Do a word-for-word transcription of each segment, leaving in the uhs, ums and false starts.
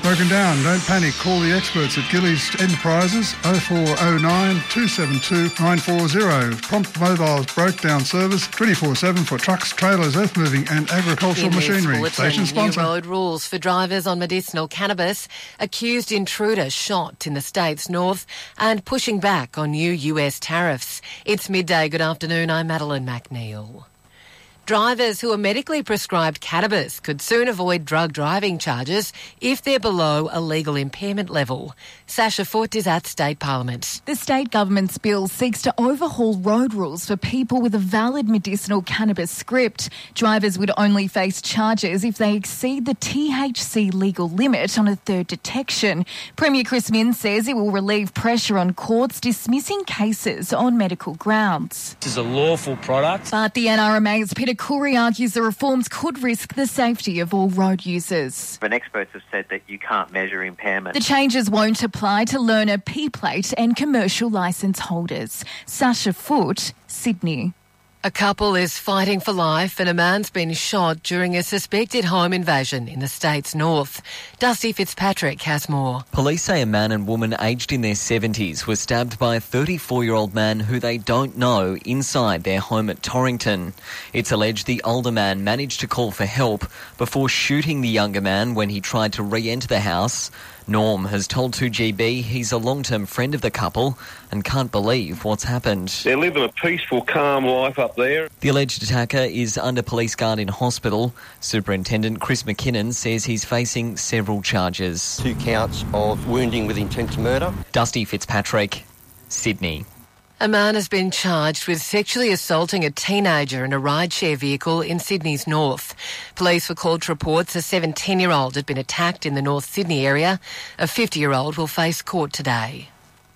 Broken down, don't panic. Call the experts at Gillies Enterprises oh four oh nine, two seven two, nine four zero. Prompt Mobile's broke down service twenty-four seven for trucks, trailers, earth moving and agricultural In machinery. Bulletin, Station sponsor. New road rules for drivers on medicinal cannabis. Accused intruder shot in the state's north and pushing back on new U S tariffs. It's midday. Good afternoon. I'm Madeline McNeil. Drivers who are medically prescribed cannabis could soon avoid drug driving charges if they're below a legal impairment level. Sasha Foote is at State Parliament. The state government's bill seeks to overhaul road rules for people with a valid medicinal cannabis script. Drivers would only face charges if they exceed the T H C legal limit on a third detection. Premier Chris Minns says it will relieve pressure on courts dismissing cases on medical grounds. This is a lawful product. But the N R M A's Peter Coury argues the reforms could risk the safety of all road users. But experts have said that you can't measure impairment. The changes won't apply to learner P-plate and commercial licence holders. Sasha Foote, Sydney. A couple is fighting for life and a man's been shot during a suspected home invasion in the state's north. Dusty Fitzpatrick has more. Police say a man and woman aged in their seventies were stabbed by a thirty-four-year-old man who they don't know inside their home at Torrington. It's alleged the older man managed to call for help before shooting the younger man when he tried to re-enter the house. Norm has told two G B he's a long-term friend of the couple and can't believe what's happened. They're living a peaceful, calm life up there. The alleged attacker is under police guard in hospital. Superintendent Chris McKinnon says he's facing several charges. Two counts of wounding with intent to murder. Dusty Fitzpatrick, Sydney. A man has been charged with sexually assaulting a teenager in a rideshare vehicle in Sydney's north. Police were called to reports a seventeen-year-old had been attacked in the North Sydney area. A fifty-year-old will face court today.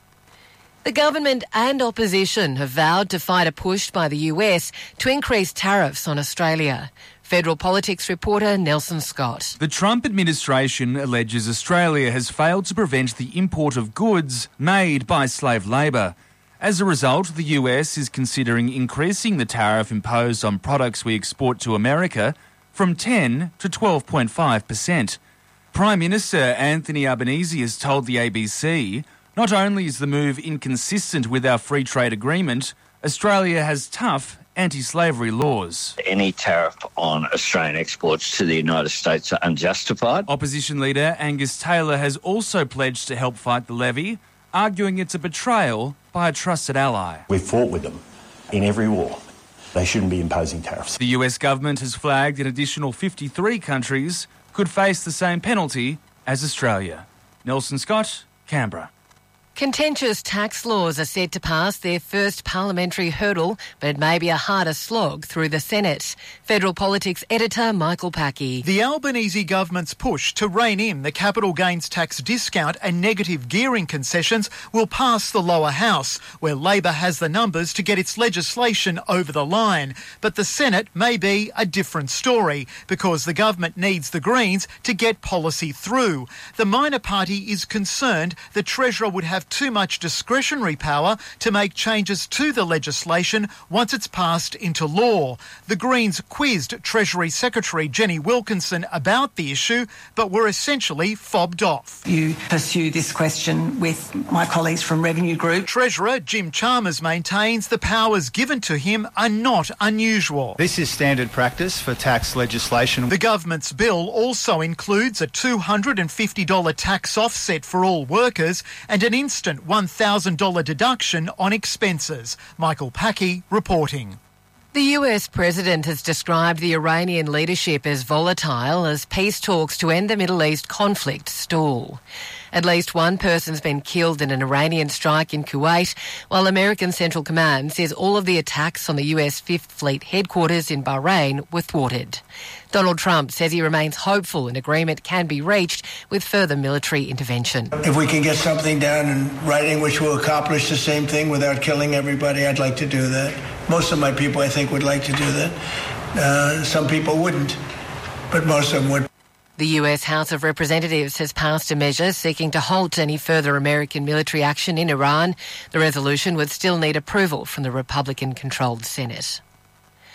The government and opposition have vowed to fight a push by the U S to increase tariffs on Australia. Federal politics reporter Nelson Scott. The Trump administration alleges Australia has failed to prevent the import of goods made by slave labour. As a result, the U S is considering increasing the tariff imposed on products we export to America from ten to twelve point five percent. Prime Minister Anthony Albanese has told the A B C, not only is the move inconsistent with our free trade agreement, Australia has tough anti-slavery laws. Any tariff on Australian exports to the United States are unjustified. Opposition leader Angus Taylor has also pledged to help fight the levy, arguing it's a betrayal by a trusted ally. We've fought with them in every war. They shouldn't be imposing tariffs. The U S government has flagged an additional fifty-three countries could face the same penalty as Australia. Nelson Scott, Canberra. Contentious tax laws are set to pass their first parliamentary hurdle, but it may be a harder slog through the Senate. Federal Politics editor Michael Packey. The Albanese government's push to rein in the capital gains tax discount and negative gearing concessions will pass the lower house, where Labor has the numbers to get its legislation over the line. But the Senate may be a different story, because the government needs the Greens to get policy through. The minor party is concerned the Treasurer would have too much discretionary power to make changes to the legislation once it's passed into law. The Greens quizzed Treasury Secretary Jenny Wilkinson about the issue, but were essentially fobbed off. You pursue this question with my colleagues from Revenue Group. Treasurer Jim Chalmers maintains the powers given to him are not unusual. This is standard practice for tax legislation. The government's bill also includes a two hundred fifty dollars tax offset for all workers and an instant one thousand dollars deduction on expenses. Michael Packey reporting. The U S president has described the Iranian leadership as volatile as peace talks to end the Middle East conflict stall. At least one person's been killed in an Iranian strike in Kuwait, while American Central Command says all of the attacks on the U S Fifth Fleet headquarters in Bahrain were thwarted. Donald Trump says he remains hopeful an agreement can be reached with further military intervention. If we can get something down in writing which will accomplish the same thing without killing everybody, I'd like to do that. Most of my people, I think, would like to do that. Uh, some people wouldn't, but most of them would. The U S House of Representatives has passed a measure seeking to halt any further American military action in Iran. The resolution would still need approval from the Republican-controlled Senate.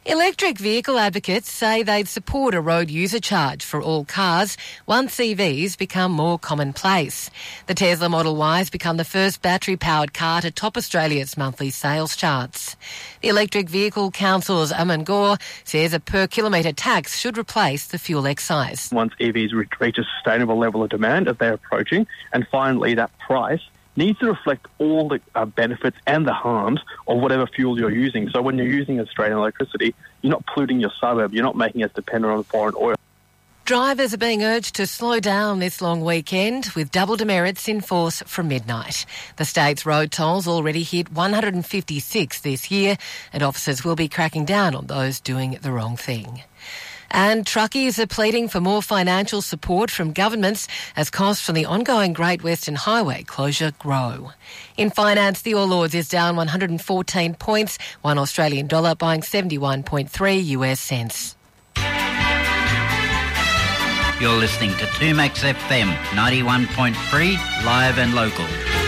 Electric vehicle advocates say they'd support a road user charge for all cars once E Vs become more commonplace. The Tesla Model Y has become the first battery-powered car to top Australia's monthly sales charts. The Electric Vehicle Council's Aman Gore says a per-kilometre tax should replace the fuel excise. Once E Vs reach a sustainable level of demand as they're approaching, and finally that price needs to reflect all the uh, benefits and the harms of whatever fuel you're using. So when you're using Australian electricity, you're not polluting your suburb, you're not making us dependent on foreign oil. Drivers are being urged to slow down this long weekend with double demerits in force from midnight. The state's road tolls already hit one hundred fifty-six this year, and officers will be cracking down on those doing the wrong thing. And truckies are pleading for more financial support from governments as costs from the ongoing Great Western Highway closure grow. In finance, the All Ords is down one hundred fourteen points, one Australian dollar buying seventy-one point three U S cents. You're listening to two Max F M, ninety-one point three, live and local.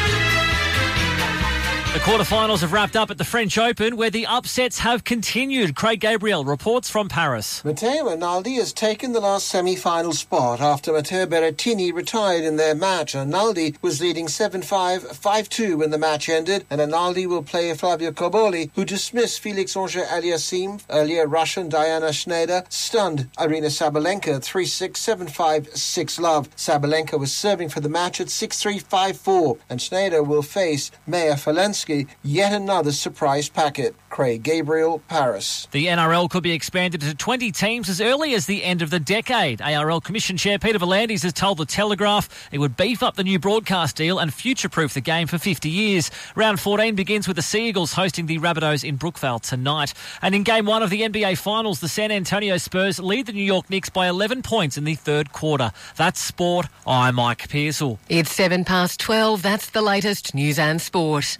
The quarterfinals have wrapped up at the French Open, where the upsets have continued. Craig Gabriel reports from Paris. Matteo Rinaldi has taken the last semi-final spot after Matteo Berrettini retired in their match. Rinaldi was leading seven five, five two when the match ended, and Rinaldi will play Flavio Cobolli, who dismissed Felix Auger-Aliassime. Earlier, Russian Diana Schneider stunned Irina Sabalenka three six, seven five, six love. Sabalenka was serving for the match at six three, five four, and Schneider will face Maya Falensky, yet another surprise packet. Craig Gabriel, Paris. The N R L could be expanded to twenty teams as early as the end of the decade. A R L Commission Chair Peter V'landys has told The Telegraph it would beef up the new broadcast deal and future-proof the game for fifty years. Round fourteen begins with the Sea Eagles hosting the Rabbitohs in Brookvale tonight. And in Game one of the N B A Finals, the San Antonio Spurs lead the New York Knicks by eleven points in the third quarter. That's sport. I'm Mike Pearsall. It's seven past twelve. That's the latest news and sport.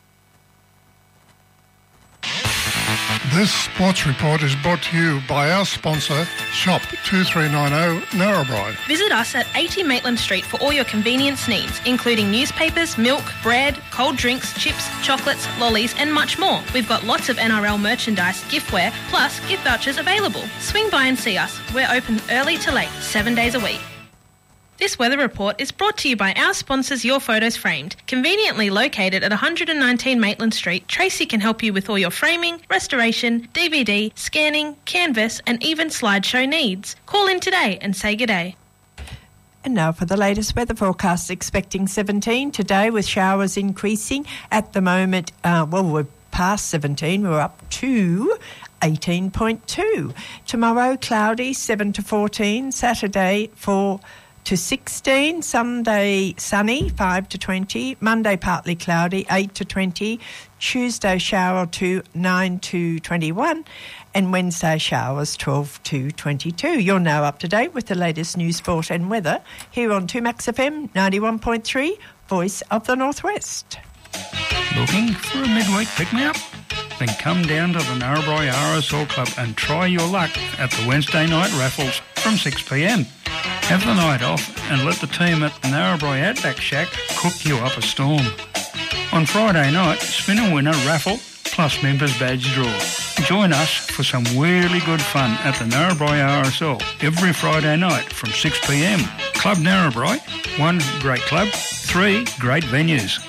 This sports report is brought to you by our sponsor, Shop two three nine zero Narrabri. Visit us at eighty Maitland Street for all your convenience needs, including newspapers, milk, bread, cold drinks, chips, chocolates, lollies and much more. We've got lots of N R L merchandise, giftware, plus gift vouchers available. Swing by and see us. We're open early to late, seven days a week. This weather report is brought to you by our sponsors Your Photos Framed. Conveniently located at one hundred nineteen Maitland Street, Tracy can help you with all your framing, restoration, D V D, scanning, canvas and even slideshow needs. Call in today and say good day. And now for the latest weather forecast, expecting seventeen today with showers increasing. At the moment, uh, well, we're past seventeen, we're up to eighteen point two. Tomorrow, cloudy, seven to fourteen. Saturday, four to sixteen. Sunday, sunny, five to twenty. Monday, partly cloudy, eight to twenty. Tuesday, shower to nine to twenty-one. And Wednesday, showers, twelve to twenty-two. You're now up to date with the latest news, sport and weather here on two Max F M, ninety-one point three, Voice of the Northwest. Looking for a midweek pick-me-up? Then come down to the Narrabri R S L Club and try your luck at the Wednesday night raffles from six p m. Have the night off and let the team at the Narrabri Outback Shack cook you up a storm. On Friday night, spin a winner raffle plus members badge draw. Join us for some really good fun at the Narrabri R S L every Friday night from six p m. Club Narrabri, one great club, three great venues.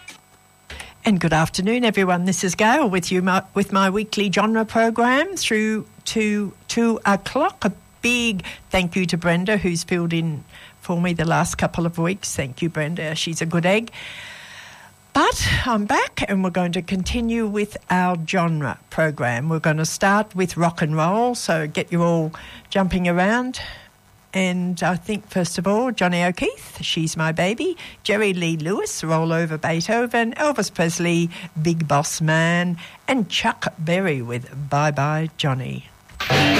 And good afternoon, everyone. This is Gail with you my, with my weekly genre program through to two o'clock. A big thank you to Brenda, who's filled in for me the last couple of weeks. Thank you, Brenda. She's a good egg. But I'm back and we're going to continue with our genre program. We're going to start with rock and roll, so get you all jumping around. And I think, first of all, Johnny O'Keefe, She's My Baby, Jerry Lee Lewis, Roll Over Beethoven, Elvis Presley, Big Boss Man, and Chuck Berry with Bye Bye Johnny.